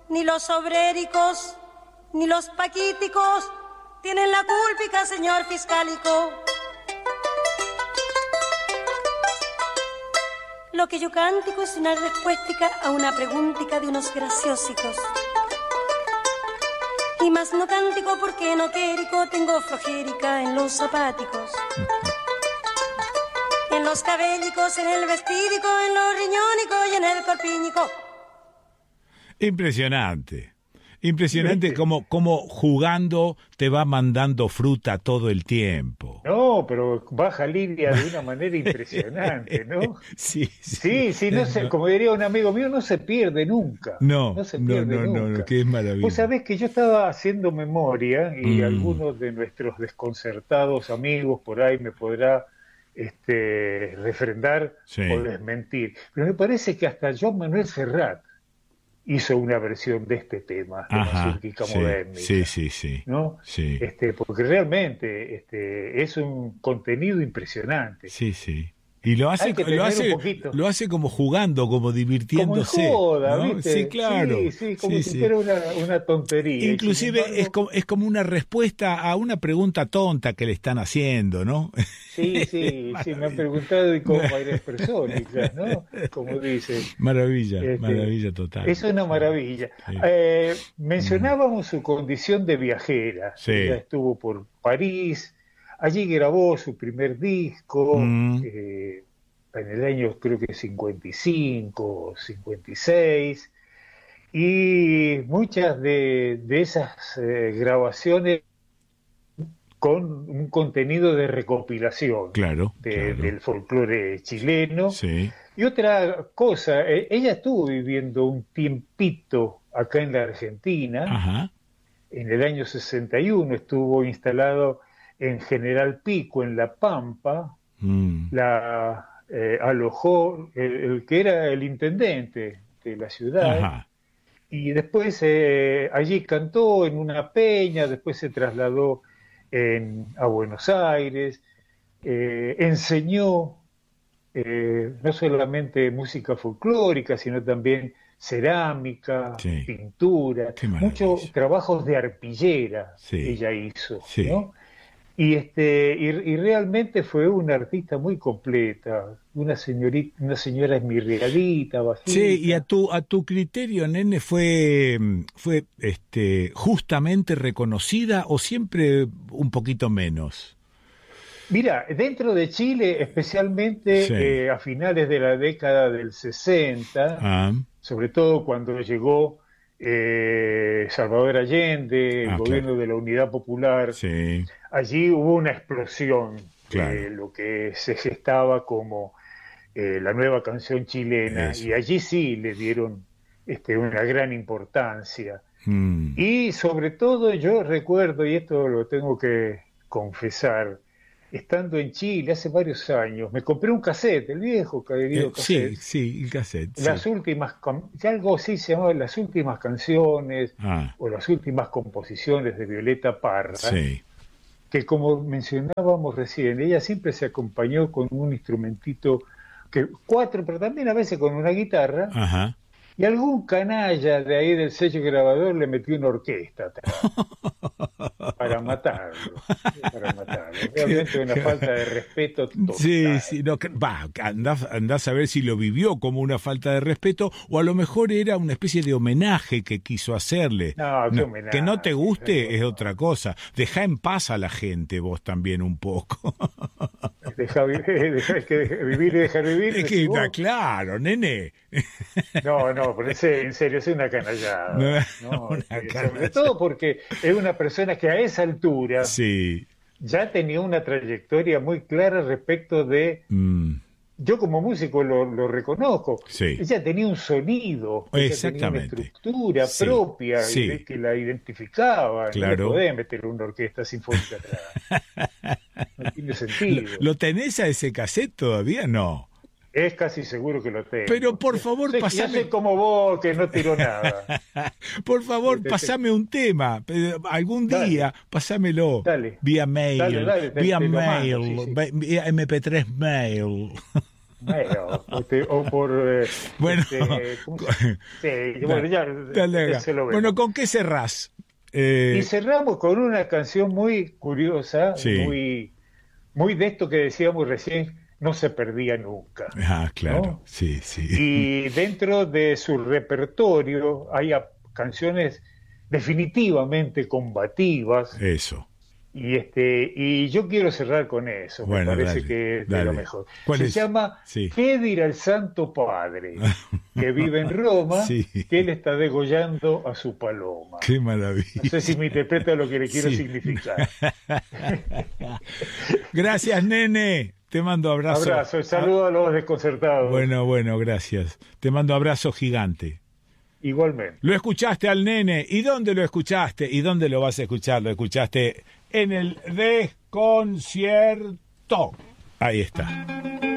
ni los obréricos, ni los paquíticos tienen la culpica, señor fiscalico. Lo que yo cántico es una respuestica a una preguntica de unos graciosicos. Y más no cántico porque no quérico, tengo flojérica en los zapáticos. En los cabellicos, en el vestídico, en los riñónicos y en el corpíñico. Impresionante. Impresionante cómo jugando te va mandando fruta todo el tiempo. No, pero baja línea de una manera impresionante, ¿no? Sí, no sé, como diría un amigo mío, no se pierde nunca. No se pierde nunca. No, que es maravilloso. Vos sabés que yo estaba haciendo memoria y algunos de nuestros desconcertados amigos por ahí me podrá refrendar o desmentir. Pero me parece que hasta Joan Manuel Serrat hizo una versión de este tema, de Mazurquica Modérnica. Sí. ¿No? Sí. Porque realmente es un contenido impresionante. Sí. Y lo hace como jugando, como divirtiéndose. Como joda, ¿no? ¿viste? Sí, claro. Sí, como si fuera una tontería. Inclusive es como una respuesta a una pregunta tonta que le están haciendo, ¿no? Sí, me han preguntado y cómo varias personas, ¿no? Como dice. Maravilla total. Es una maravilla. Sí. Mencionábamos su condición de viajera. Sí. Ella estuvo por París. Allí grabó su primer disco en el año creo que 55, 56, y muchas de esas grabaciones con un contenido de recopilación del folclore chileno. Sí. Y otra cosa, ella estuvo viviendo un tiempito acá en la Argentina. En el año 61 estuvo instalado en General Pico, en La Pampa. La alojó el que era el intendente de la ciudad. Y después allí cantó en una peña, después se trasladó a Buenos Aires, enseñó no solamente música folclórica, sino también cerámica, pintura, muchos trabajos de arpillera ella hizo, ¿no? Y realmente fue una artista muy completa, una señora esmirriadita, bajita. Sí, y a tu criterio, nene, fue justamente reconocida o siempre un poquito menos. Mira, dentro de Chile, especialmente a finales de la década del 60, sobre todo cuando llegó Salvador Allende, el gobierno de la Unidad Popular, allí hubo una explosión de lo que se gestaba como la nueva canción chilena. Y allí sí le dieron una gran importancia. Y sobre todo yo recuerdo, y esto lo tengo que confesar, estando en Chile hace varios años, me compré un cassette, el viejo querido cassette. Sí, el cassette. Las últimas, algo así se llamaba Las Últimas Canciones, o Las Últimas Composiciones de Violeta Parra, que como mencionábamos recién, ella siempre se acompañó con un instrumentito, pero también a veces con una guitarra, y algún canalla de ahí del sello grabador le metió una orquesta atrás. Para matarlo. Realmente una falta de respeto total. Andás a ver si lo vivió como una falta de respeto o a lo mejor era una especie de homenaje que quiso hacerle. Homenaje, que no te guste es otra cosa. Dejá en paz a la gente vos también un poco. Deja vivir y dejar vivir. Es que está claro, nene. No, pero en serio, es una canallada. Sobre todo porque es una persona que a esa altura ya tenía una trayectoria muy clara respecto de... Yo como músico lo reconozco. Ella tenía un sonido, tenía una estructura propia que la identificaba. No le podés meter una orquesta sinfónica atrás. No tiene sentido. ¿Lo tenés a ese cassette todavía? No. Es casi seguro que lo tengo. Pero por favor, pasame... Ya sé como vos, que no tiró nada. Por favor, pasame un tema. Algún día, pasámelo. Dale. Vía mail. Dale, vía te mail. Vía MP3 mail. Bueno, o por... bueno, bueno, ¿con qué cerrás? Y cerramos con una canción muy curiosa, muy de esto que decíamos recién, no se perdía nunca. Ah, claro, ¿no? Sí. Y dentro de su repertorio hay canciones definitivamente combativas. Eso. Y yo quiero cerrar con eso, bueno, me parece que es de lo mejor. Se llama ¿Qué dirá el Santo Padre? Que vive en Roma, que él está degollando a su paloma. ¡Qué maravilla! No sé si me interpreta lo que le quiero significar. Gracias, nene. Te mando abrazo. Abrazo, saludo a los desconcertados. Bueno, gracias. Te mando abrazo gigante. Igualmente. Lo escuchaste al nene. ¿Y dónde lo escuchaste? ¿Y dónde lo vas a escuchar? Lo escuchaste en el Desconcierto. Ahí está.